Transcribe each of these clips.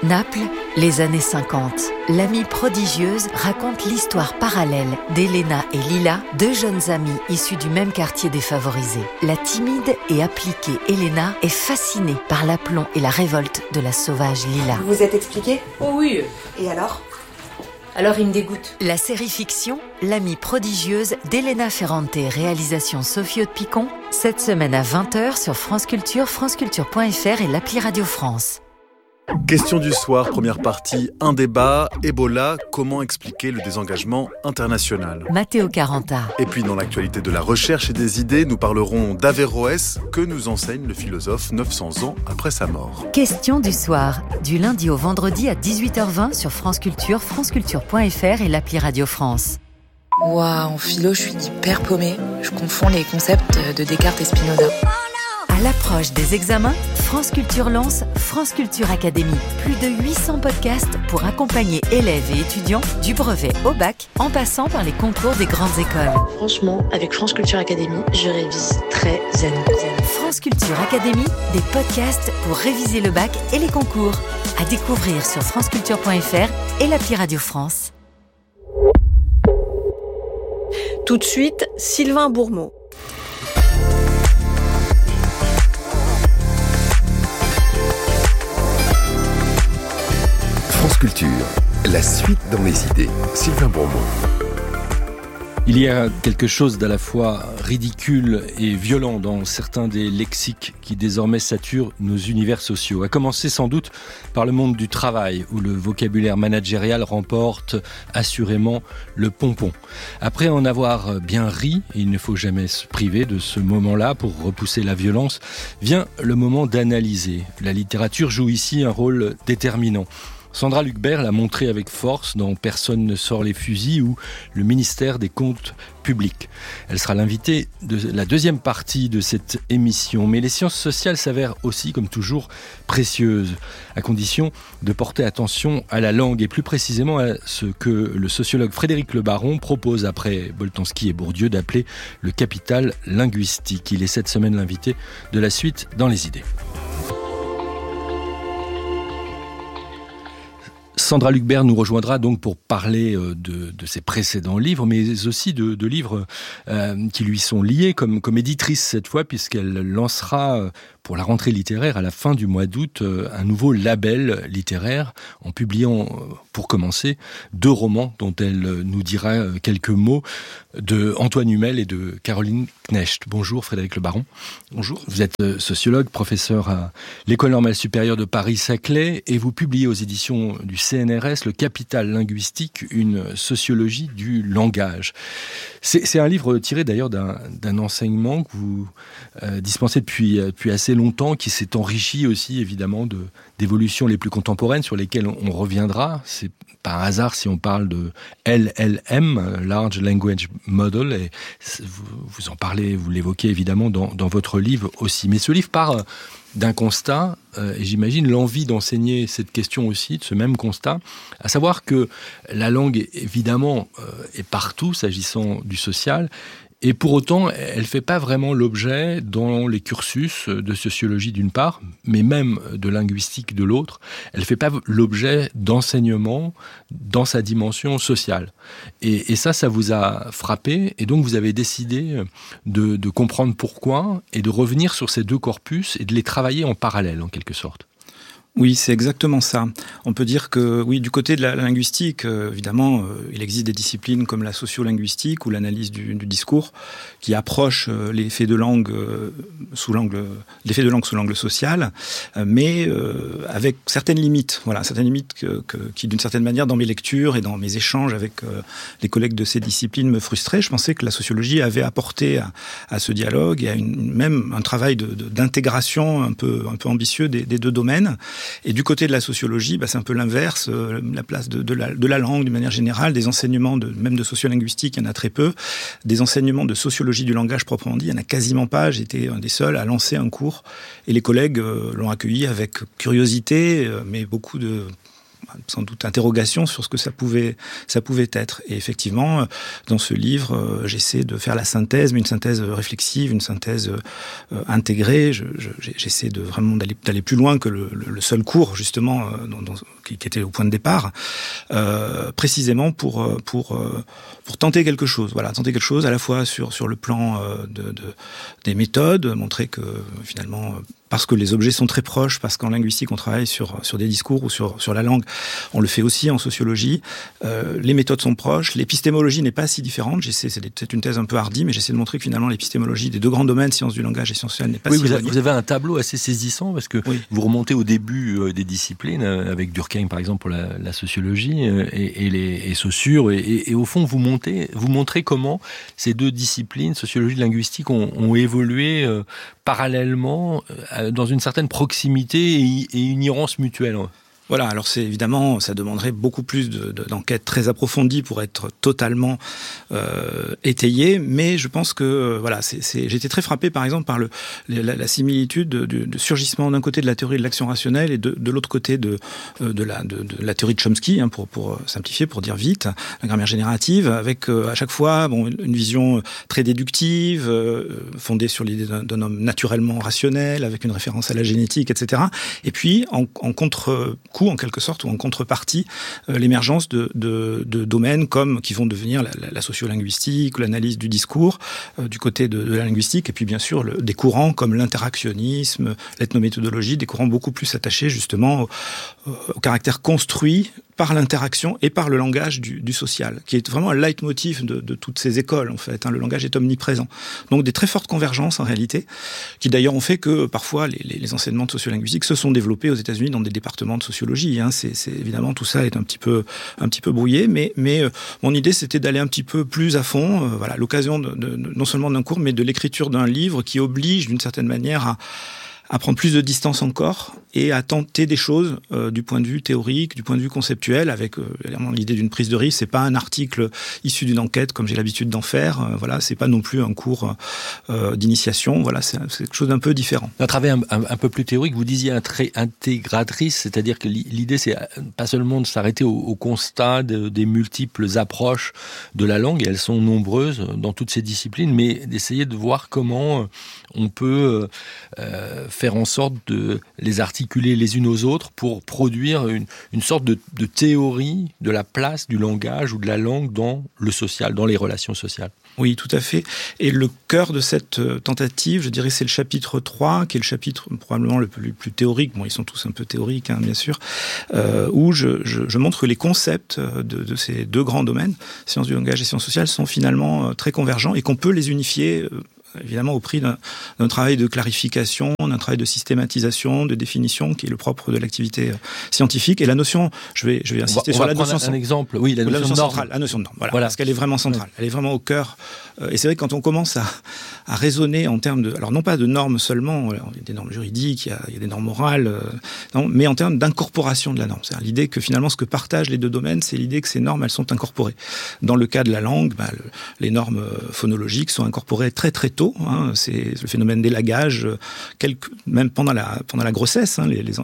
Naples, les années 50. L'amie prodigieuse raconte l'histoire parallèle d'Elena et Lila, deux jeunes amies issues du même quartier défavorisé. La timide et appliquée Elena est fascinée par l'aplomb et la révolte de la sauvage Lila. Vous vous êtes expliqué ? Oh oui. Et alors ? Alors il me dégoûte. La série fiction L'amie prodigieuse d'Elena Ferrante, réalisation Sophie Haute-Picon, cette semaine à 20h sur France Culture, franceculture.fr et l'appli Radio France. Question du soir, première partie, un débat, Ebola, comment expliquer le désengagement international ? Matteo Caranta. Et puis dans l'actualité de la recherche et des idées, nous parlerons d'Averroès, que nous enseigne le philosophe 900 ans après sa mort. Question du soir, du lundi au vendredi à 18h20 sur France Culture, franceculture.fr et l'appli Radio France. Waouh, en philo, je suis hyper paumée. Je confonds les concepts de Descartes et Spinoza. À l'approche des examens, France Culture lance France Culture Academy. Plus de 800 podcasts pour accompagner élèves et étudiants du brevet au bac, en passant par les concours des grandes écoles. Franchement, avec France Culture Academy, je révise très zen. France Culture Academy, des podcasts pour réviser le bac et les concours. À découvrir sur franceculture.fr et l'appli Radio France. Tout de suite, Sylvain Bourmeau. France Culture, la suite dans les idées. Sylvain Bourmeau. Il y a quelque chose d'à la fois ridicule et violent dans certains des lexiques qui désormais saturent nos univers sociaux. À commencer sans doute par le monde du travail, où le vocabulaire managérial remporte assurément le pompon. Après en avoir bien ri, et il ne faut jamais se priver de ce moment-là pour repousser la violence, vient le moment d'analyser. La littérature joue ici un rôle déterminant. Sandra Lucbert l'a montré avec force dans Personne ne sort les fusils ou Le ministère des comptes publics. Elle sera l'invitée de la deuxième partie de cette émission. Mais les sciences sociales s'avèrent aussi, comme toujours, précieuses, à condition de porter attention à la langue et plus précisément à ce que le sociologue Frédéric Le Baron propose après Boltanski et Bourdieu d'appeler le capital linguistique. Il est cette semaine l'invité de la suite dans les idées. Sandra Lucbert nous rejoindra donc pour parler de ses précédents livres, mais aussi de livres qui lui sont liés comme éditrice cette fois, puisqu'elle lancera pour la rentrée littéraire à la fin du mois d'août un nouveau label littéraire en publiant, pour commencer, 2 romans dont elle nous dira quelques mots, de Antoine Humel et de Caroline Knecht. Bonjour Frédéric Le Baron. Bonjour. Vous êtes sociologue, professeur à l'École normale supérieure de Paris-Saclay et vous publiez aux éditions du CNRS Le capital linguistique, une sociologie du langage. C'est un livre tiré d'ailleurs d'un enseignement que vous dispensez depuis assez longtemps, qui s'est enrichi aussi évidemment d'évolutions les plus contemporaines sur lesquelles on reviendra. C'est pas un hasard si on parle de LLM, Large Language Model, et vous en parlez, vous l'évoquez évidemment dans votre livre aussi. Mais ce livre part d'un constat, et j'imagine l'envie d'enseigner cette question aussi, de ce même constat, à savoir que la langue, évidemment, est partout, s'agissant du social, et pour autant, elle ne fait pas vraiment l'objet dans les cursus de sociologie d'une part, mais même de linguistique de l'autre. Elle ne fait pas l'objet d'enseignement dans sa dimension sociale. Et ça vous a frappé, et donc vous avez décidé de comprendre pourquoi, et de revenir sur ces 2 corpus, et de les travailler en parallèle, en quelque sorte. Oui, c'est exactement ça. On peut dire que, oui, du côté de la linguistique, évidemment, il existe des disciplines comme la sociolinguistique ou l'analyse du discours qui approchent l'effet de langue sous l'angle social, mais avec certaines limites. Voilà, certaines limites qui, d'une certaine manière, dans mes lectures et dans mes échanges avec les collègues de ces disciplines, me frustraient. Je pensais que la sociologie avait apporté à ce dialogue et à même un travail d'intégration un peu ambitieux des 2 domaines. Et du côté de la sociologie, c'est un peu l'inverse, la place de la langue d'une manière générale, des enseignements même de sociolinguistique, il y en a très peu, des enseignements de sociologie du langage proprement dit, il n'y en a quasiment pas. J'étais un des seuls à lancer un cours et les collègues l'ont accueilli avec curiosité, mais beaucoup sans doute interrogation sur ce que ça pouvait être. Et effectivement, dans ce livre, j'essaie de faire la synthèse, mais une synthèse réflexive, une synthèse intégrée. J'essaie de vraiment d'aller plus loin que le seul cours, justement, qui était au point de départ, précisément pour tenter quelque chose. Voilà, tenter quelque chose à la fois sur le plan des méthodes, montrer que finalement, parce que les objets sont très proches, parce qu'en linguistique on travaille sur des discours ou sur la langue, on le fait aussi en sociologie. Les méthodes sont proches, l'épistémologie n'est pas si différente. C'est une thèse un peu hardie, mais j'essaie de montrer que finalement l'épistémologie des deux grands domaines, sciences du langage et sciences sociales, n'est pas si éloignée. Vous avez un tableau assez saisissant parce que vous remontez au début des disciplines, avec Durkheim par exemple pour la sociologie et Saussure, et au fond vous montrez comment ces deux disciplines, sociologie et linguistique, ont évolué parallèlement, dans une certaine proximité et une irrance mutuelle. Voilà, alors c'est évidemment, ça demanderait beaucoup plus d'enquêtes très approfondies pour être totalement étayé, mais je pense que voilà, j'étais très frappé par exemple par la similitude du surgissement d'un côté de la théorie de l'action rationnelle et de l'autre côté de la théorie de Chomsky, pour simplifier, pour dire vite, la grammaire générative, avec à chaque fois une vision très déductive, fondée sur l'idée d'un homme naturellement rationnel, avec une référence à la génétique, etc. Et puis en contre-coup, en quelque sorte, ou en contrepartie, l'émergence de domaines qui vont devenir la sociolinguistique, l'analyse du discours, du côté de la linguistique, et puis bien sûr des courants comme l'interactionnisme, l'ethnométhodologie, des courants beaucoup plus attachés justement au caractère construit par l'interaction et par le langage du social, qui est vraiment un leitmotiv de toutes ces écoles, en fait. Le langage est omniprésent. Donc des très fortes convergences, en réalité, qui d'ailleurs ont fait que, parfois, les enseignements de sociolinguistique se sont développés aux États-Unis dans des départements de sociologie. C'est évidemment, tout ça est un petit peu brouillé, mais mon idée, c'était d'aller un petit peu plus à fond, voilà, l'occasion non seulement d'un cours, mais de l'écriture d'un livre qui oblige, d'une certaine manière, à prendre plus de distance encore et à tenter des choses du point de vue théorique, du point de vue conceptuel, avec évidemment l'idée d'une prise de risque. C'est pas un article issu d'une enquête comme j'ai l'habitude d'en faire. Voilà, c'est pas non plus un cours d'initiation. Voilà, c'est quelque chose d'un peu différent. Un travail un peu plus théorique. Vous disiez intégratrice, c'est-à-dire que l'idée c'est pas seulement de s'arrêter au constat des multiples approches de la langue, et elles sont nombreuses dans toutes ces disciplines, mais d'essayer de voir comment on peut faire en sorte de les articuler les unes aux autres pour produire une sorte de théorie de la place du langage ou de la langue dans le social, dans les relations sociales. Oui, tout à fait. Et le cœur de cette tentative, je dirais, c'est le chapitre 3, qui est le chapitre probablement le plus théorique. Bon, ils sont tous un peu théoriques, bien sûr, où je montre que les concepts de ces deux grands domaines, sciences du langage et sciences sociales, sont finalement très convergents et qu'on peut les unifier évidemment au prix d'un travail de clarification, d'un travail de systématisation, de définition, qui est le propre de l'activité scientifique. Et la notion, je vais insister sur la notion un exemple. Oui, la notion centrale, la notion de norme. Voilà. Parce qu'elle est vraiment centrale. Elle est vraiment au cœur. Et c'est vrai que quand on commence à raisonner en termes alors non pas de normes seulement, il y a des normes juridiques, il y a des normes morales, mais en termes d'incorporation de la norme. C'est-à-dire l'idée que finalement ce que partagent les deux domaines, c'est l'idée que ces normes, elles sont incorporées. Dans le cas de la langue, les normes phonologiques sont incorporées très très tôt. C'est le phénomène d'élagage, même pendant la grossesse,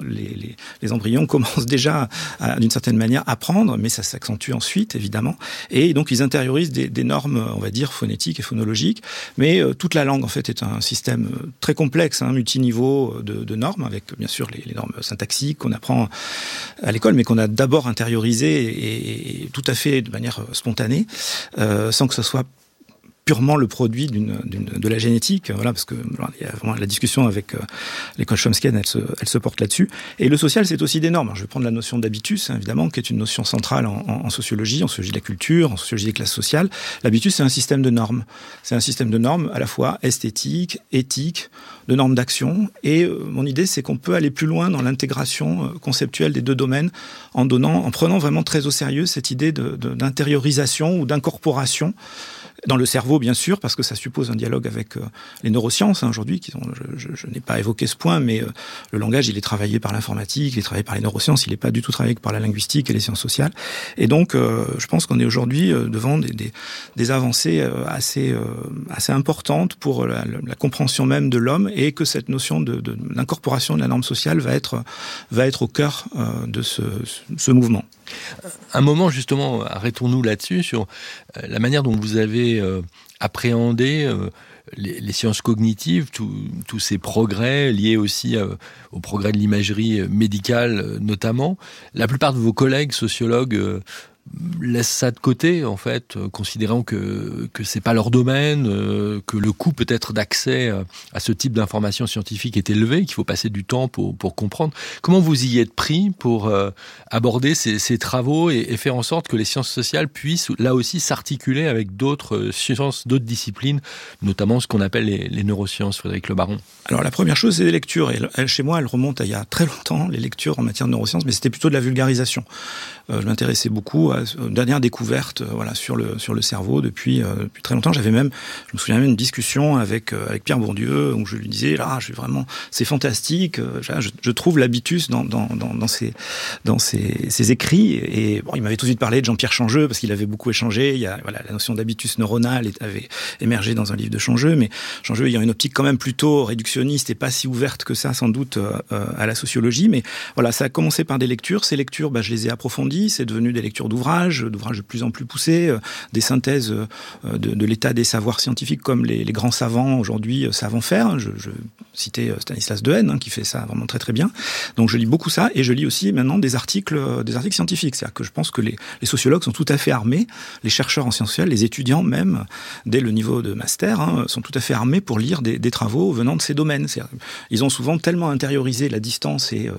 les embryons commencent déjà d'une certaine manière à apprendre, mais ça s'accentue ensuite évidemment, et donc ils intériorisent des normes, on va dire phonétiques et phonologiques, mais toute la langue en fait est un système très complexe, multiniveau de normes, avec bien sûr les normes syntaxiques qu'on apprend à l'école, mais qu'on a d'abord intériorisées et tout à fait de manière spontanée, sans que ce soit purement le produit de la génétique, voilà, parce que il y a vraiment la discussion avec l'école chomskienne, elle se porte là-dessus. Et le social, c'est aussi des normes. Alors, je vais prendre la notion d'habitus, évidemment, qui est une notion centrale en sociologie de la culture, en sociologie des classes sociales. L'habitus, c'est un système de normes. C'est un système de normes à la fois esthétique, éthique, de normes d'action. Et mon idée, c'est qu'on peut aller plus loin dans l'intégration conceptuelle des deux domaines en prenant vraiment très au sérieux cette idée d'intériorisation ou d'incorporation Dans le cerveau, bien sûr, parce que ça suppose un dialogue avec les neurosciences, aujourd'hui, je n'ai pas évoqué ce point, mais le langage, il est travaillé par l'informatique, il est travaillé par les neurosciences, il n'est pas du tout travaillé par la linguistique et les sciences sociales. Et donc, je pense qu'on est aujourd'hui devant des avancées assez importantes pour la compréhension même de l'homme, et que cette notion d'incorporation de la norme sociale va être au cœur de ce mouvement. Un moment, justement, arrêtons-nous là-dessus, sur la manière dont vous avez appréhendé les sciences cognitives, tous ces progrès liés aussi au progrès de l'imagerie médicale notamment. La plupart de vos collègues sociologues laissent ça de côté, en fait, considérant que c'est pas leur domaine, que le coût peut-être d'accès à ce type d'information scientifique est élevé, qu'il faut passer du temps pour comprendre. Comment vous y êtes pris pour aborder ces travaux et faire en sorte que les sciences sociales puissent, là aussi, s'articuler avec d'autres sciences, d'autres disciplines, notamment ce qu'on appelle les neurosciences, Frédéric Le Baron? Alors, la première chose, c'est les lectures. Et chez moi, elles remontent à il y a très longtemps, les lectures en matière de neurosciences, mais c'était plutôt de la vulgarisation. Je m'intéressais beaucoup aux dernières découvertes sur le cerveau depuis très longtemps. Je me souviens même d'une discussion avec Pierre Bourdieu, où je lui disais, c'est fantastique, je trouve l'habitus dans ses écrits. Et il m'avait tout de suite parlé de Jean-Pierre Changeux, parce qu'il avait beaucoup échangé. La notion d'habitus neuronal avait émergé dans un livre de Changeux, mais Changeux ayant une optique quand même plutôt réductionniste et pas si ouverte que ça, sans doute, à la sociologie. Mais voilà, ça a commencé par des lectures. Ces lectures, je les ai approfondies. C'est devenu des lectures d'ouvrages de plus en plus poussés, des synthèses de l'état des savoirs scientifiques comme les grands savants aujourd'hui savent en faire. Je citais Stanislas Dehaene, qui fait ça vraiment très très bien. Donc je lis beaucoup ça, et je lis aussi maintenant des articles scientifiques. C'est-à-dire que je pense que les sociologues sont tout à fait armés, les chercheurs en sciences sociales, les étudiants même, dès le niveau de master, sont tout à fait armés pour lire des travaux venant de ces domaines. Ils ont souvent tellement intériorisé la distance et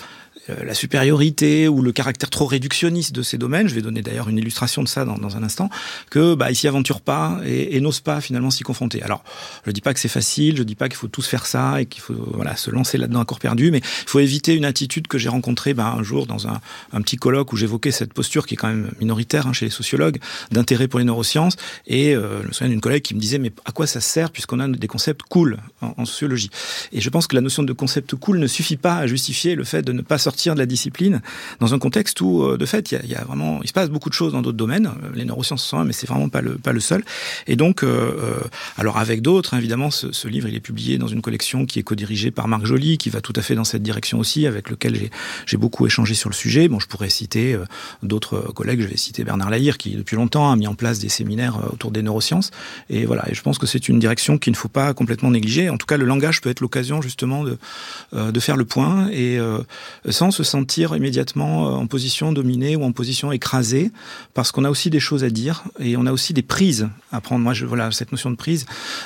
la supériorité ou le caractère trop réductionniste de ces domaines, je vais donner d'ailleurs une illustration de ça dans un instant, que ils s'y aventurent pas et n'osent pas finalement s'y confronter. Alors, je dis pas que c'est facile, je dis pas qu'il faut tous faire ça et qu'il faut se lancer là-dedans à corps perdu, mais il faut éviter une attitude que j'ai rencontrée un jour dans un petit colloque où j'évoquais cette posture qui est quand même minoritaire chez les sociologues, d'intérêt pour les neurosciences, et je me souviens d'une collègue qui me disait, mais à quoi ça sert puisqu'on a des concepts cool en sociologie? Et je pense que la notion de concept cool ne suffit pas à justifier le fait de ne pas sortir de la discipline dans un contexte où, de fait, il se passe beaucoup de choses dans d'autres domaines. Les neurosciences sont un, mais c'est vraiment pas le seul. Et donc, alors avec d'autres, évidemment, ce livre, il est publié dans une collection qui est co-dirigée par Marc Joly, qui va tout à fait dans cette direction aussi, avec lequel j'ai beaucoup échangé sur le sujet. Bon, je pourrais citer d'autres collègues. Je vais citer Bernard Lahire, qui depuis longtemps a mis en place des séminaires autour des neurosciences. Et voilà. Et je pense que c'est une direction qu'il ne faut pas complètement négliger. En tout cas, le langage peut être l'occasion justement de faire le point et sans se sentir immédiatement en position dominée ou en position écrasée, parce qu'on a aussi des choses à dire et on a aussi des prises à prendre. Moi, cette notion de prise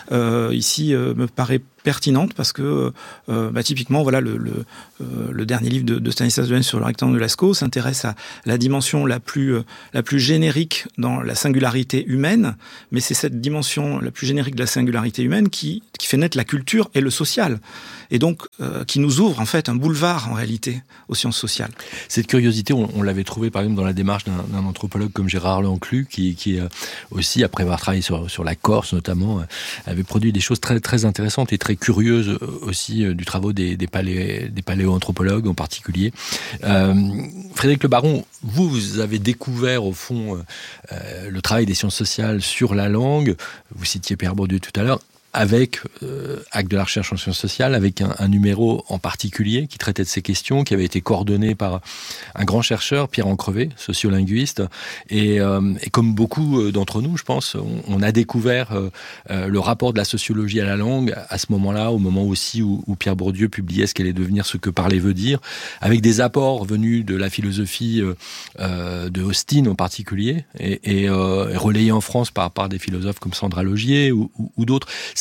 ici me paraît pertinente parce que typiquement le dernier livre de Stanislas Dehaene sur le rectangle de Lascaux s'intéresse à la dimension la plus générique dans la singularité humaine, mais c'est cette dimension la plus générique de la singularité humaine qui fait naître la culture et le social, et donc qui nous ouvre en fait un boulevard en réalité aux sciences sociales. Cette curiosité, on l'avait trouvée par exemple dans la démarche d'un anthropologue comme Gérard Lenclus, qui aussi, après avoir travaillé sur la Corse notamment, avait produit des choses très très intéressantes et très curieuse aussi du travail des paléoanthropologues en particulier. Frédéric Le Baron, vous avez découvert au fond le travail des sciences sociales sur la langue. Vous citiez Pierre Bourdieu tout à l'heure. Avec Actes de la recherche en sciences sociales, avec un numéro en particulier qui traitait de ces questions, qui avait été coordonné par un grand chercheur, Pierre Ancrevet, sociolinguiste. Et comme beaucoup d'entre nous, je pense, on a découvert le rapport de la sociologie à la langue à ce moment-là, au moment aussi où Pierre Bourdieu publiait Ce qu'allait devenir ce que parler veut dire, avec des apports venus de la philosophie de Austin en particulier, et relayés en France par des philosophes comme Sandra Logier ou d'autres.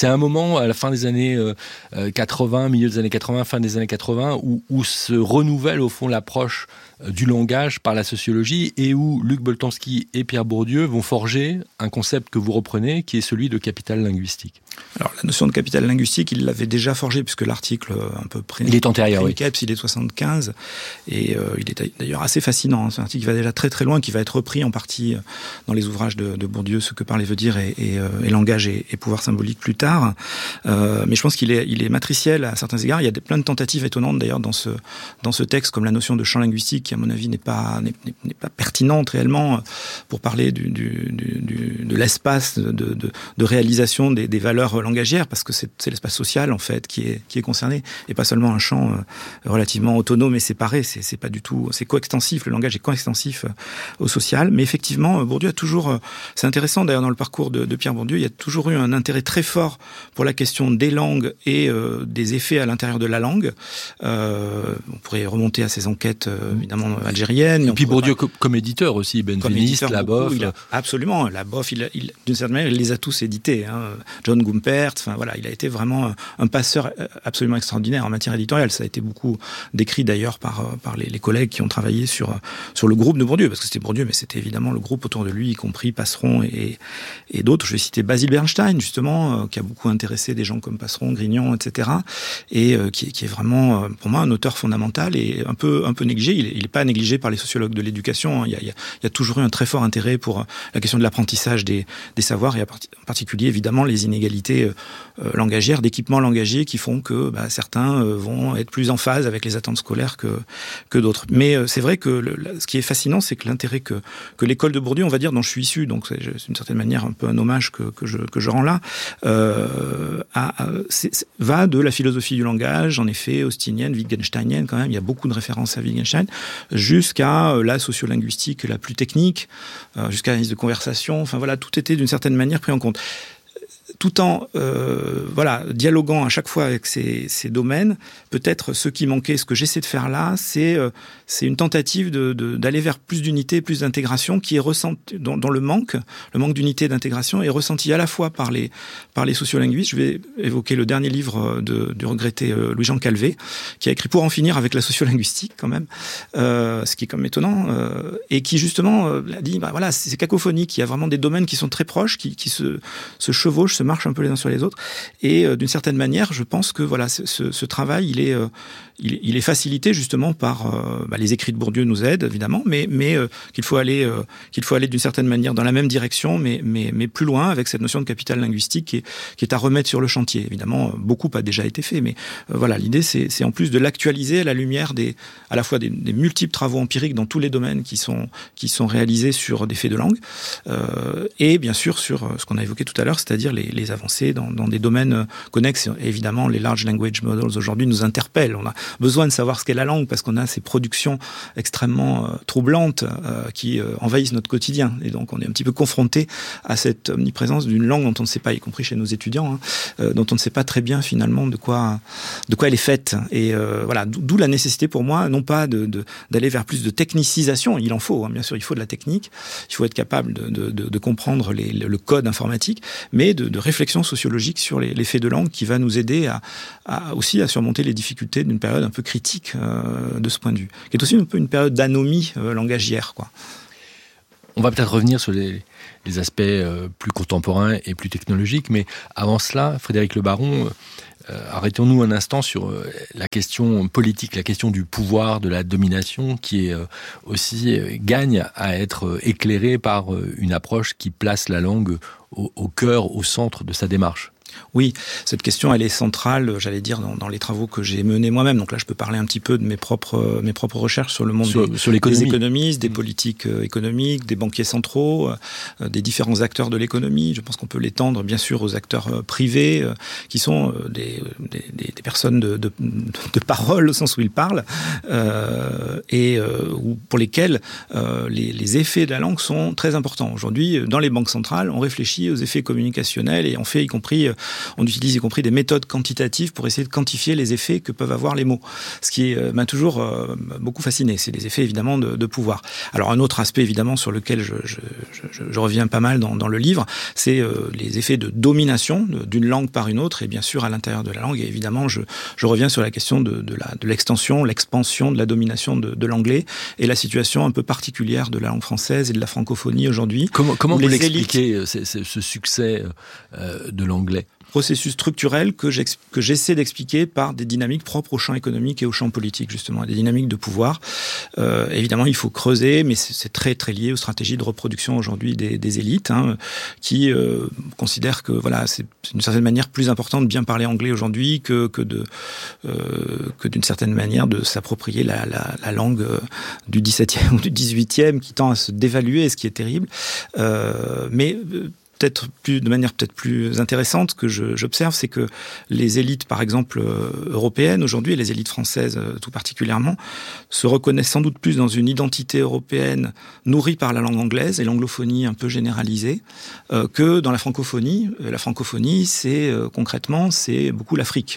C'est un moment à la fin des années 80, milieu des années 80, fin des années 80, où se renouvelle au fond l'approche du langage par la sociologie et où Luc Boltanski et Pierre Bourdieu vont forger un concept que vous reprenez, qui est celui de capital linguistique. Alors, la notion de capital linguistique, il l'avait déjà forgé, puisque l'article un peu il est antérieur, oui. il est 75, et il est d'ailleurs assez fascinant. C'est un article qui va déjà très très loin, qui va être repris en partie dans les ouvrages de Bourdieu, Ce que parler veut dire, et Langage et pouvoir symbolique plus tard. Mais je pense qu'il est matriciel à certains égards. Il y a plein de tentatives étonnantes d'ailleurs dans ce texte, comme la notion de champ linguistique, qui à mon avis n'est pas pertinente réellement pour parler de l'espace de réalisation des valeurs langagières, parce que c'est l'espace social en fait qui est concerné, et pas seulement un champ relativement autonome et séparé. C'est pas du tout, c'est coextensif. Le langage est coextensif au social. Mais effectivement, Bourdieu a toujours, c'est intéressant d'ailleurs dans le parcours de Pierre Bourdieu, il y a toujours eu un intérêt très fort pour la question des langues et des effets à l'intérieur de la langue. On pourrait remonter à ses enquêtes évidemment algériennes. Et puis Bourdieu comme éditeur aussi, Benveniste, Labov. Absolument, Labov, d'une certaine manière, il les a tous édités. John Gumpert, enfin voilà, il a été vraiment un passeur absolument extraordinaire en matière éditoriale. Ça a été beaucoup décrit d'ailleurs par les collègues qui ont travaillé sur le groupe de Bourdieu, parce que c'était Bourdieu, mais c'était évidemment le groupe autour de lui, y compris Passeron et d'autres. Je vais citer Basil Bernstein, justement, qui a beaucoup intéressé des gens comme Passeron, Grignon, etc. Et qui est vraiment, pour moi, un auteur fondamental et un peu négligé. Il n'est pas négligé par les sociologues de l'éducation. Il y a toujours eu un très fort intérêt pour la question de l'apprentissage des savoirs, et en particulier, évidemment, les inégalités langagières, d'équipements langagiers qui font que certains vont être plus en phase avec les attentes scolaires que d'autres. Mais c'est vrai que ce qui est fascinant, c'est que l'intérêt que l'école de Bourdieu, on va dire, dont je suis issu, donc c'est d'une certaine manière un peu un hommage que je rends là, va de la philosophie du langage, en effet, austinienne, wittgensteinienne quand même, il y a beaucoup de références à Wittgenstein, jusqu'à la sociolinguistique la plus technique, jusqu'à l'analyse de conversation, enfin voilà, tout était d'une certaine manière pris en compte. Tout en dialoguant à chaque fois avec ces domaines, peut-être ce qui manquait, ce que j'essaie de faire là, c'est une tentative d'aller vers plus d'unité, plus d'intégration, qui est ressenti dans le manque d'unité et d'intégration est ressenti à la fois par les sociolinguistes. Je vais évoquer le dernier livre du regretté Louis-Jean Calvé, qui a écrit Pour en finir avec la sociolinguistique quand même, ce qui est quand même étonnant, et qui justement a dit c'est cacophonique, il y a vraiment des domaines qui sont très proches, qui se chevauchent, se marchent un peu les uns sur les autres, et d'une certaine manière, je pense que ce travail, il est facilité justement par les écrits de Bourdieu nous aident évidemment, mais qu'il faut aller d'une certaine manière dans la même direction, mais plus loin avec cette notion de capital linguistique qui est à remettre sur le chantier. Évidemment, beaucoup a déjà été fait, mais l'idée c'est en plus de l'actualiser à la lumière à la fois des multiples travaux empiriques dans tous les domaines qui sont réalisés sur des faits de langue, et bien sûr sur ce qu'on a évoqué tout à l'heure, c'est-à-dire les avancées dans des domaines connexes. Et évidemment, les large language models aujourd'hui nous interpellent. On a besoin de savoir ce qu'est la langue parce qu'on a ces productions extrêmement troublantes qui envahissent notre quotidien. Et donc, on est un petit peu confronté à cette omniprésence d'une langue dont on ne sait pas, y compris chez nos étudiants, dont on ne sait pas très bien finalement de quoi elle est faite. Et d'où la nécessité pour moi, non pas d'aller vers plus de technicisation. Il en faut, bien sûr, il faut de la technique. Il faut être capable de comprendre le code informatique, mais de réflexion sociologique sur les faits de langue qui va nous aider aussi à surmonter les difficultés d'une période un peu critique de ce point de vue, qui est aussi un peu une période d'anomie langagière, quoi. On va peut-être revenir sur les aspects plus contemporains et plus technologiques, mais avant cela, Frédéric Le Baron, arrêtons-nous un instant sur la question politique, la question du pouvoir, de la domination, qui est aussi gagne à être éclairée par une approche qui place la langue au cœur, au centre de sa démarche. Oui, cette question, elle est centrale, j'allais dire, dans les travaux que j'ai menés moi-même. Donc là, je peux parler un petit peu de mes propres recherches sur le monde des économistes, des politiques économiques, des banquiers centraux, des différents acteurs de l'économie. Je pense qu'on peut l'étendre, bien sûr, aux acteurs privés, qui sont des personnes de parole, au sens où ils parlent, et pour lesquels les effets de la langue sont très importants. Aujourd'hui, dans les banques centrales, on réfléchit aux effets communicationnels et on fait, y compris on utilise y compris des méthodes quantitatives pour essayer de quantifier les effets que peuvent avoir les mots. Ce qui m'a toujours beaucoup fasciné, c'est les effets évidemment de pouvoir. Alors un autre aspect évidemment sur lequel je reviens pas mal dans le livre, c'est les effets de domination d'une langue par une autre, et bien sûr à l'intérieur de la langue. Et évidemment, je reviens sur la question de l'extension, l'expansion de la domination de l'anglais et la situation un peu particulière de la langue française et de la francophonie aujourd'hui. Comment vous l'expliquez, ce succès de l'anglais ? Processus structurel que j'essaie d'expliquer par des dynamiques propres au champ économique et au champ politique, justement, des dynamiques de pouvoir. Évidemment, il faut creuser, mais c'est très très lié aux stratégies de reproduction aujourd'hui des élites, qui considèrent que voilà, c'est d'une certaine manière plus important de bien parler anglais aujourd'hui que d'une certaine manière de s'approprier la langue du 17e ou du 18e qui tend à se dévaluer, ce qui est terrible. Mais de manière peut-être plus intéressante que j'observe, c'est que les élites, par exemple, européennes aujourd'hui, et les élites françaises tout particulièrement, se reconnaissent sans doute plus dans une identité européenne nourrie par la langue anglaise et l'anglophonie un peu généralisée, que dans la francophonie. La francophonie, concrètement, c'est beaucoup l'Afrique.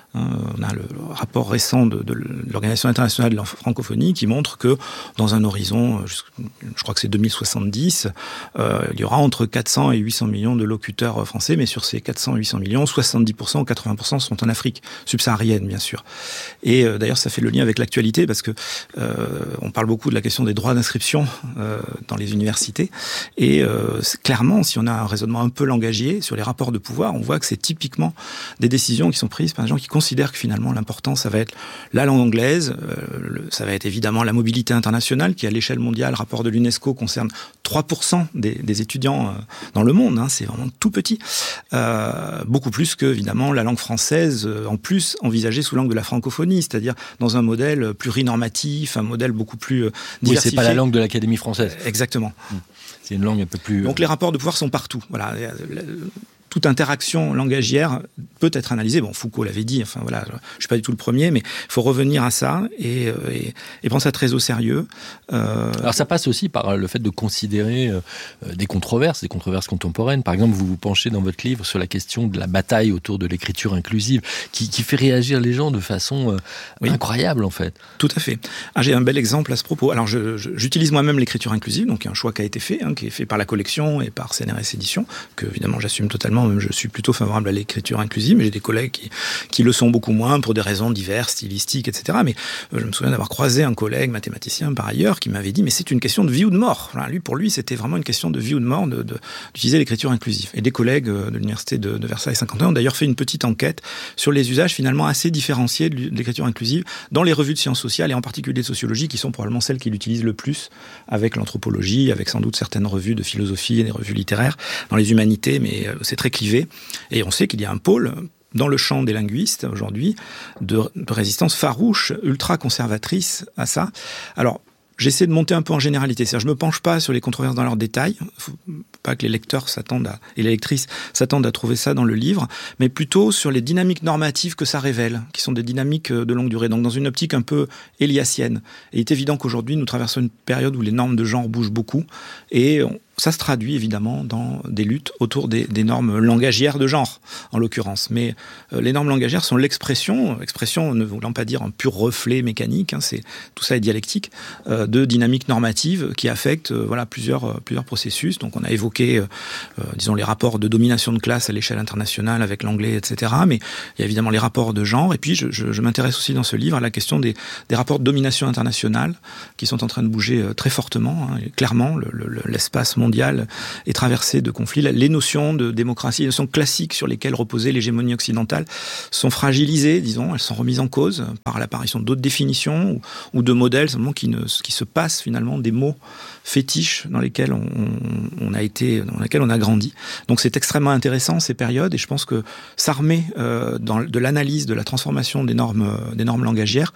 On a le rapport récent de l'Organisation internationale de la francophonie qui montre que dans un horizon, je crois que c'est 2070, il y aura entre 400 et 800 millions de locuteurs français, mais sur ces 400 et 800 millions, 70% ou 80% sont en Afrique subsaharienne, bien sûr. Et d'ailleurs, ça fait le lien avec l'actualité parce que on parle beaucoup de la question des droits d'inscription dans les universités. Et clairement, si on a un raisonnement un peu langagier sur les rapports de pouvoir, on voit que c'est typiquement des décisions qui sont prises par des gens qui considère que finalement l'important ça va être la langue anglaise, ça va être évidemment la mobilité internationale qui à l'échelle mondiale, rapport de l'UNESCO, concerne 3% des étudiants dans le monde, c'est vraiment tout petit, beaucoup plus que évidemment la langue française, en plus envisagée sous l'angle de la francophonie, c'est-à-dire dans un modèle plurinormatif, un modèle beaucoup plus diversifié. Oui, c'est pas la langue de l'Académie française. Exactement. C'est une langue un peu plus... Donc les rapports de pouvoir sont partout, voilà. Toute interaction langagière peut être analysée. Bon, Foucault l'avait dit, enfin voilà, je suis pas du tout le premier, mais il faut revenir à ça et prendre ça très au sérieux. Alors ça passe aussi par le fait de considérer des controverses contemporaines. Par exemple, vous vous penchez dans votre livre sur la question de la bataille autour de l'écriture inclusive, qui fait réagir les gens de façon incroyable en fait. Tout à fait. J'ai un bel exemple à ce propos. Alors j'utilise moi-même l'écriture inclusive, donc il y a un choix qui a été fait, qui est fait par la collection et par CNRS Éditions, que évidemment j'assume totalement. Même je suis plutôt favorable à l'écriture inclusive, mais j'ai des collègues qui le sont beaucoup moins pour des raisons diverses, stylistiques, etc. Mais je me souviens d'avoir croisé un collègue mathématicien par ailleurs qui m'avait dit mais c'est une question de vie ou de mort. Pour lui, c'était vraiment une question de vie ou de mort d'utiliser l'écriture inclusive. Et des collègues de l'université de Versailles 51 ont d'ailleurs fait une petite enquête sur les usages finalement assez différenciés de l'écriture inclusive dans les revues de sciences sociales et en particulier de sociologie qui sont probablement celles qui l'utilisent le plus avec l'anthropologie, avec sans doute certaines revues de philosophie et des revues littéraires dans les humanités, mais c'est très clivé. Et on sait qu'il y a un pôle dans le champ des linguistes aujourd'hui de résistance farouche, ultra-conservatrice à ça. Alors, j'essaie de monter un peu en généralité. C'est-à-dire, je me penche pas sur les controverses dans leurs détails. Faut pas que les lecteurs et les lectrices s'attendent à trouver ça dans le livre, mais plutôt sur les dynamiques normatives que ça révèle, qui sont des dynamiques de longue durée. Donc, dans une optique un peu éliassienne. Et il est évident qu'aujourd'hui, nous traversons une période où les normes de genre bougent beaucoup et ça se traduit évidemment dans des luttes autour des normes langagières de genre, en l'occurrence. Mais les normes langagières sont l'expression ne voulant pas dire un pur reflet mécanique, tout ça est dialectique, de dynamiques normatives qui affectent plusieurs processus. Donc on a évoqué, disons, les rapports de domination de classe à l'échelle internationale avec l'anglais, etc. Mais il y a évidemment les rapports de genre. Et puis je m'intéresse aussi dans ce livre à la question des rapports de domination internationale qui sont en train de bouger très fortement. Clairement, l'espace mondial est traversé de conflits. Les notions de démocratie, les notions classiques sur lesquelles reposait l'hégémonie occidentale sont fragilisées, disons, elles sont remises en cause par l'apparition d'autres définitions ou de modèles simplement qui se passent finalement des mots fétiches dans lesquels on a grandi. Donc c'est extrêmement intéressant ces périodes et je pense que s'armer de l'analyse de la transformation des normes langagières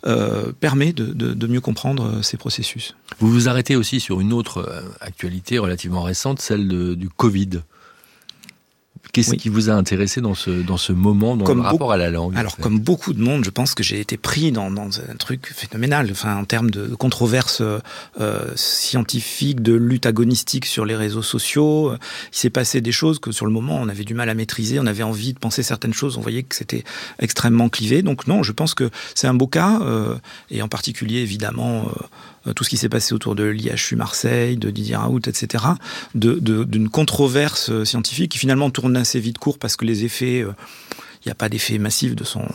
permet de mieux comprendre ces processus. Vous vous arrêtez aussi sur une autre actualité relativement récente, celle du Covid. Qu'est-ce qui vous a intéressé dans ce moment, dans le rapport à la langue? Alors, comme beaucoup de monde, je pense que j'ai été pris dans un truc phénoménal, en termes de controverses scientifiques, de lutte agonistique sur les réseaux sociaux. Il s'est passé des choses que sur le moment, on avait du mal à maîtriser, on avait envie de penser certaines choses, on voyait que c'était extrêmement clivé. Donc non, je pense que c'est un beau cas, et en particulier, évidemment, tout ce qui s'est passé autour de l'IHU Marseille, de Didier Raoult, etc., d'une controverse scientifique qui finalement tourne assez vite court parce que les effets... Il n'y a pas d'effet massif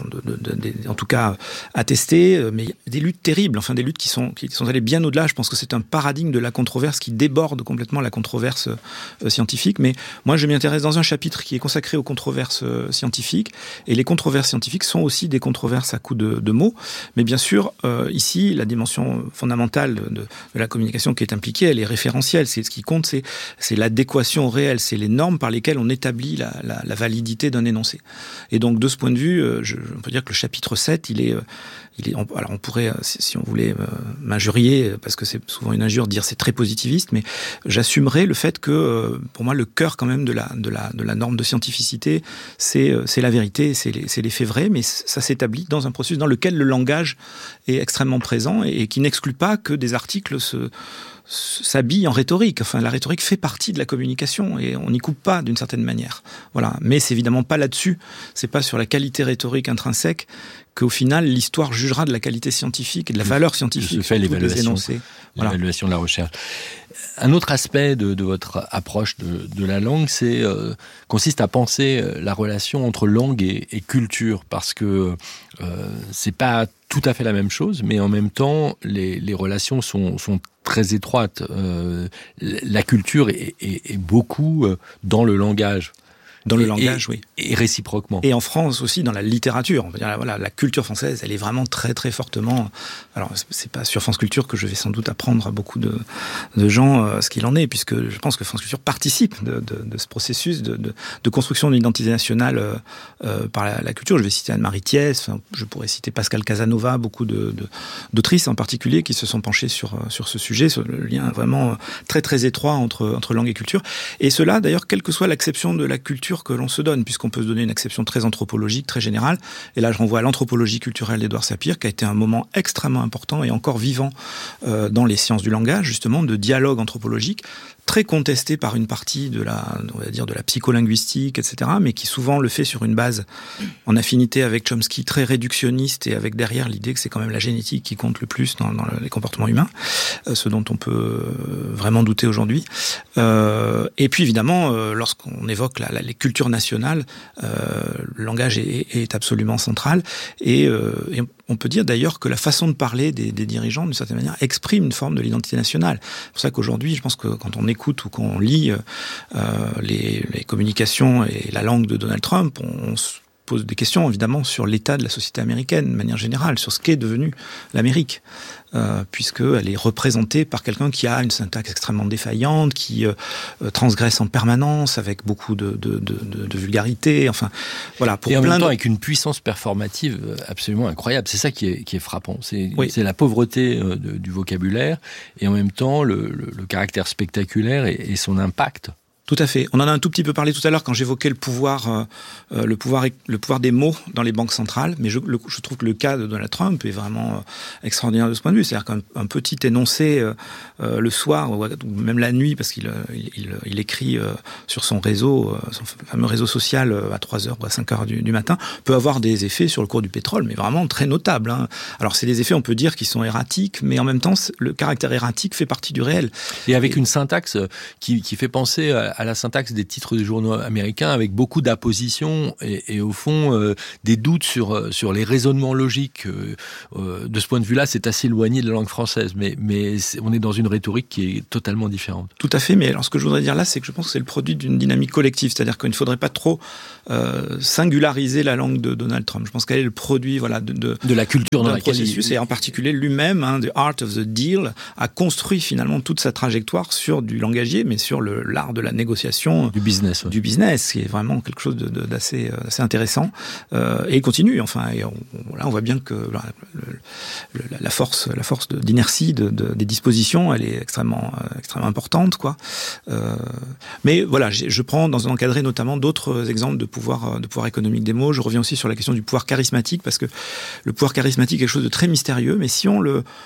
en tout cas attesté, mais il y a des luttes terribles, des luttes qui sont allées bien au-delà. Je pense que c'est un paradigme de la controverse qui déborde complètement la controverse scientifique. Mais moi, je m'y intéresse dans un chapitre qui est consacré aux controverses scientifiques. Et les controverses scientifiques sont aussi des controverses à coups de mots. Mais bien sûr, ici, la dimension fondamentale de la communication qui est impliquée, elle est référentielle. Ce qui compte, c'est l'adéquation au réel. C'est les normes par lesquelles on établit la validité d'un énoncé. Et donc, de ce point de vue, on peut dire que le chapitre 7, alors on pourrait, si on voulait m'injurier, parce que c'est souvent une injure de dire c'est très positiviste, mais j'assumerais le fait que, pour moi, le cœur quand même de la norme de scientificité, c'est la vérité, c'est les faits vrais, mais ça s'établit dans un processus dans lequel le langage est extrêmement présent et qui n'exclut pas que des articles s'habille en rhétorique. La rhétorique fait partie de la communication et on n'y coupe pas d'une certaine manière. Voilà. Mais c'est évidemment pas là-dessus. C'est pas sur la qualité rhétorique intrinsèque qu'au final l'histoire jugera de la qualité scientifique et de la valeur scientifique. Se fait l'évaluation de la recherche. Un autre aspect de votre approche de la langue, consiste à penser la relation entre langue et culture, parce que c'est pas tout à fait la même chose, mais en même temps, les relations sont très étroites. La culture est beaucoup dans le langage. Dans le langage, oui. Et réciproquement. Et en France aussi, dans la littérature. On peut dire, la culture française, elle est vraiment très, très fortement... Alors, c'est pas sur France Culture que je vais sans doute apprendre à beaucoup de gens ce qu'il en est, puisque je pense que France Culture participe de ce processus de construction d'une identité nationale par la culture. Je vais citer Anne-Marie Thiès, je pourrais citer Pascal Casanova, beaucoup d'autrices en particulier qui se sont penchées sur ce sujet, sur le lien vraiment très, très étroit entre langue et culture. Et cela, d'ailleurs, quelle que soit l'acception de la culture que l'on se donne, puisqu'on peut se donner une acception très anthropologique, très générale. Et là, je renvoie à l'anthropologie culturelle d'Édouard Sapir, qui a été un moment extrêmement important et encore vivant dans les sciences du langage, justement, de dialogue anthropologique, très contesté par une partie de la psycholinguistique, etc., mais qui souvent le fait sur une base en affinité avec Chomsky, très réductionniste, et avec derrière l'idée que c'est quand même la génétique qui compte le plus dans les comportements humains, ce dont on peut vraiment douter aujourd'hui. Et puis évidemment, lorsqu'on évoque les cultures nationales, le langage est absolument central, et on peut dire d'ailleurs que la façon de parler des dirigeants, d'une certaine manière, exprime une forme de l'identité nationale. C'est pour ça qu'aujourd'hui, je pense que quand on écoute ou qu'on lit les communications et la langue de Donald Trump, on se pose des questions, évidemment, sur l'état de la société américaine, de manière générale, sur ce qu'est devenu l'Amérique. Puisqu'elle est représentée par quelqu'un qui a une syntaxe extrêmement défaillante, qui transgresse en permanence, avec beaucoup de vulgarité, voilà. Et en même temps, avec une puissance performative absolument incroyable. C'est ça qui est frappant. C'est la pauvreté du vocabulaire, et en même temps, le caractère spectaculaire et son impact. Tout à fait. On en a un tout petit peu parlé tout à l'heure quand j'évoquais le pouvoir des mots dans les banques centrales. Mais je trouve que le cas de Donald Trump est vraiment extraordinaire de ce point de vue. C'est-à-dire qu'un petit énoncé le soir ou même la nuit, parce qu'il écrit sur son réseau, son fameux réseau social à 3h ou à 5h du matin, peut avoir des effets sur le cours du pétrole, mais vraiment très notables. Hein. Alors c'est des effets, on peut dire, qui sont erratiques, mais en même temps, le caractère erratique fait partie du réel. Et avec une syntaxe qui fait penser à la syntaxe des titres des journaux américains, avec beaucoup d'appositions et au fond des doutes sur les raisonnements logiques. De ce point de vue-là, c'est assez éloigné de la langue française, mais on est dans une rhétorique qui est totalement différente. Tout à fait, mais alors ce que je voudrais dire là, c'est que je pense que c'est le produit d'une dynamique collective, c'est-à-dire qu'il ne faudrait pas trop singulariser la langue de Donald Trump. Je pense qu'elle est le produit de la culture dans laquelle processus, et en particulier lui-même, The Art of the Deal, a construit finalement toute sa trajectoire sur du langagier, mais sur l'art de la négociation négociation du business, du business, qui est vraiment quelque chose d'assez intéressant. Et il continue. Enfin, et là, on voit bien que la force d'inertie des dispositions, elle est extrêmement importante, quoi. Mais voilà, je prends dans un encadré notamment d'autres exemples de pouvoir économique des mots. Je reviens aussi sur la question du pouvoir charismatique, parce que le pouvoir charismatique est quelque chose de très mystérieux, mais si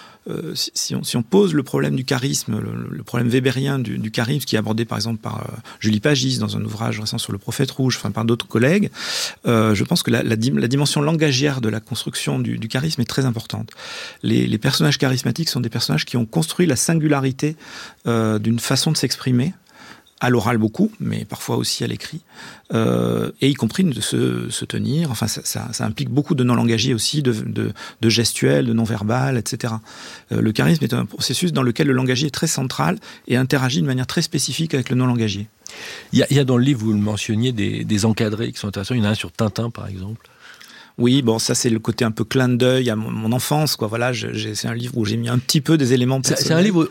on pose le problème du charisme, le problème weberien du charisme, qui est abordé par exemple par Julie Pagis dans un ouvrage récent sur le prophète rouge, enfin par d'autres collègues, je pense que la dimension langagière de la construction du charisme est très importante. Les personnages charismatiques sont des personnages qui ont construit la singularité d'une façon de s'exprimer, à l'oral beaucoup, mais parfois aussi à l'écrit, et y compris de se tenir. Enfin, ça implique beaucoup de non-langagier aussi, de gestuel, de non-verbal, etc. Le charisme est un processus dans lequel le langagier est très central et interagit de manière très spécifique avec le non-langagier. Il y a dans le livre, vous le mentionniez, des encadrés qui sont intéressants. Il y en a un sur Tintin, par exemple. Oui, bon, ça c'est le côté un peu clin d'œil à mon enfance, quoi. Voilà, c'est un livre où j'ai mis un petit peu des éléments personnels. C'est un livre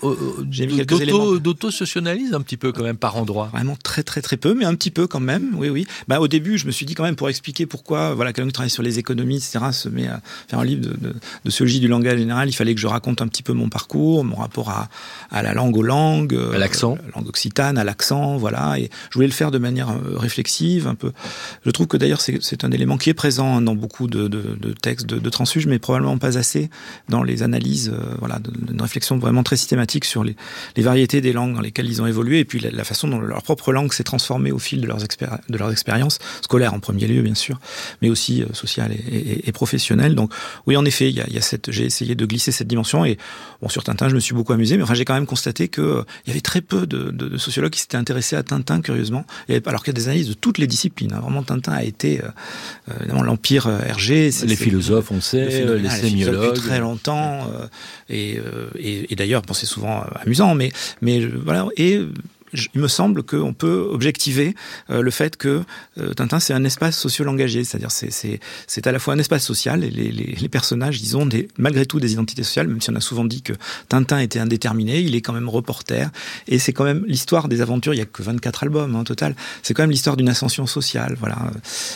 d'auto-socioanalyse un petit peu quand même par endroit. Vraiment très très très peu, mais un petit peu quand même. Oui. Bah au début, je me suis dit quand même pour expliquer pourquoi, voilà, quelqu'un qui travaille sur les économies, etc., se met à faire un livre de sociologie du langage général. Il fallait que je raconte un petit peu mon parcours, mon rapport à la langue, aux langues, à l'accent, la langue occitane, à l'accent, voilà. Et je voulais le faire de manière réflexive, un peu. Je trouve que d'ailleurs c'est un élément qui est présent dans beaucoup de textes de transfuges, mais probablement pas assez dans les analyses, d'une réflexion vraiment très systématique sur les variétés des langues dans lesquelles ils ont évolué, et puis la façon dont leur propre langue s'est transformée au fil de leurs expériences, scolaires en premier lieu, bien sûr, mais aussi sociales et professionnelles. Donc, oui, en effet, j'ai essayé de glisser cette dimension, et bon, sur Tintin, je me suis beaucoup amusé, mais enfin, j'ai quand même constaté qu'il y avait très peu de sociologues qui s'étaient intéressés à Tintin, curieusement, alors qu'il y a des analyses de toutes les disciplines. Vraiment, Tintin a été évidemment l'empire Hergé. Les philosophes, on sait, les sémiologues. Depuis très longtemps, et d'ailleurs, bon, c'est souvent amusant, mais voilà, et il me semble qu'on peut objectiver le fait que Tintin, c'est un espace socio-langagier, c'est-à-dire c'est à la fois un espace social, et les personnages, ils ont malgré tout des identités sociales, même si on a souvent dit que Tintin était indéterminé, il est quand même reporter, et c'est quand même l'histoire des aventures, il n'y a que 24 albums en total, c'est quand même l'histoire d'une ascension sociale, voilà.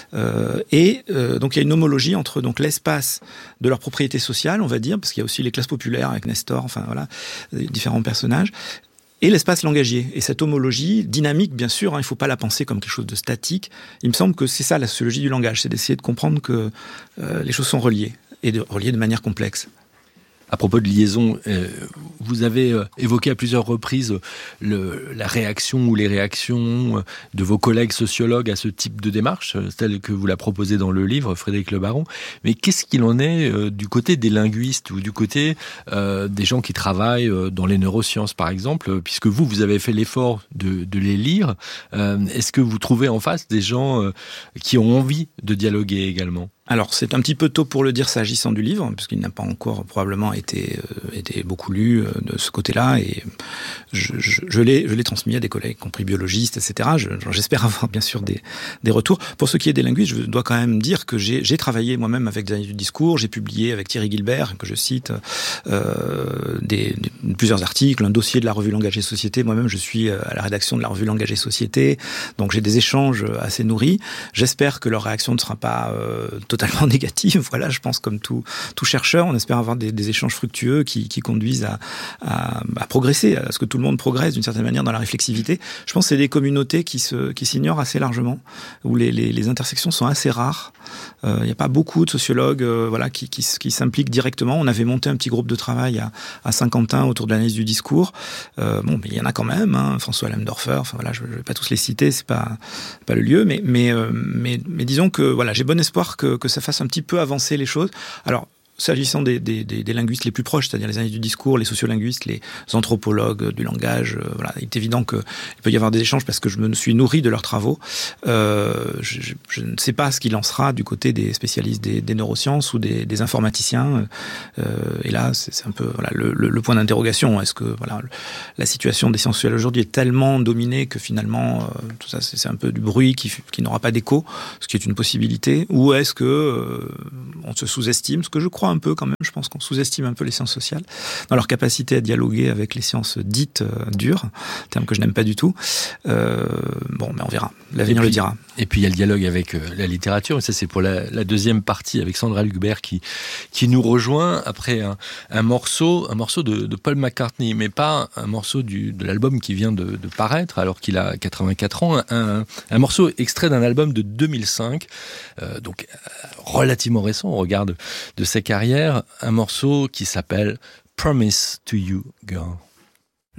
Donc il y a une homologie entre donc l'espace de leur propriété sociale, on va dire, parce qu'il y a aussi les classes populaires avec Nestor, enfin voilà, différents personnages, et l'espace langagier. Et cette homologie, dynamique bien sûr, il ne faut pas la penser comme quelque chose de statique. Il me semble que c'est ça la sociologie du langage, c'est d'essayer de comprendre que les choses sont reliées, et reliées de manière complexe. À propos de liaison, vous avez évoqué à plusieurs reprises la réaction ou les réactions de vos collègues sociologues à ce type de démarche, telle que vous la proposez dans le livre, Frédéric Le Baron. Mais qu'est-ce qu'il en est du côté des linguistes ou du côté des gens qui travaillent dans les neurosciences, par exemple, puisque vous avez fait l'effort de les lire. Est-ce que vous trouvez en face des gens qui ont envie de dialoguer également ? Alors, c'est un petit peu tôt pour le dire s'agissant du livre, puisqu'il n'a pas encore probablement été beaucoup lu de ce côté-là, et je l'ai transmis à des collègues, y compris biologistes, etc. J'espère avoir bien sûr des retours. Pour ce qui est des linguistes, je dois quand même dire que j'ai travaillé moi-même avec des analyses du discours, j'ai publié avec Thierry Gilbert, que je cite, plusieurs articles, un dossier de la revue Langage et Société. Moi-même, je suis à la rédaction de la revue Langage et Société, donc j'ai des échanges assez nourris. J'espère que leur réaction ne sera pas totalement négative. Voilà, je pense comme tout chercheur, on espère avoir des échanges fructueux qui conduisent à progresser, à ce que tout le monde progresse d'une certaine manière dans la réflexivité. Je pense que c'est des communautés qui s'ignorent assez largement, où les intersections sont assez rares. Il n'y a pas beaucoup de sociologues qui s'impliquent directement. On avait monté un petit groupe de travail à Saint-Quentin autour de l'analyse du discours. Mais il y en a quand même, hein, François Lemdorfer, enfin voilà, je ne vais pas tous les citer, c'est pas le lieu, mais disons que voilà, j'ai bon espoir que ça fasse un petit peu avancer les choses. Alors, s'agissant des linguistes les plus proches, c'est-à-dire les analystes du discours, les sociolinguistes, les anthropologues du langage, voilà, il est évident qu'il peut y avoir des échanges parce que je me suis nourri de leurs travaux. Je ne sais pas ce qu'il en sera du côté des spécialistes des neurosciences ou des informaticiens. Et là, c'est un peu voilà, le point d'interrogation. Est-ce que voilà, la situation des sciences sociales aujourd'hui est tellement dominée que finalement, tout ça, c'est un peu du bruit qui n'aura pas d'écho, ce qui est une possibilité, ou est-ce que on se sous-estime, ce que je crois un peu quand même. Je pense qu'on sous-estime un peu les sciences sociales dans leur capacité à dialoguer avec les sciences dites dures, terme que je n'aime pas du tout. Bon, mais on verra. L'avenir le dira. Et puis il y a le dialogue avec la littérature. Et ça, c'est pour la deuxième partie avec Sandra Lucbert qui nous rejoint après un morceau de Paul McCartney, mais pas un morceau de l'album qui vient de paraître alors qu'il a 84 ans. Un morceau extrait d'un album de 2005, donc relativement récent au regard de sa carrière. Un morceau qui s'appelle Promise to You, Girl.